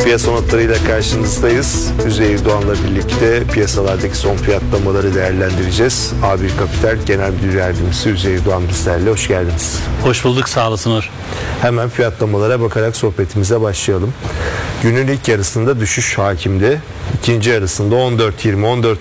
Piyasa notlarıyla karşınızdayız. Üzeyir Doğan'la birlikte piyasalardaki son fiyatlamaları değerlendireceğiz. A1 Kapital Genel Müdür Yardımcısı Üzeyir Doğan bizlerle. Hoş geldiniz. Hoş bulduk, sağ olasın Uğur. Hemen fiyatlamalara bakarak sohbetimize başlayalım. Günün ilk yarısında düşüş hakimdi. İkinci yarısında 14.20,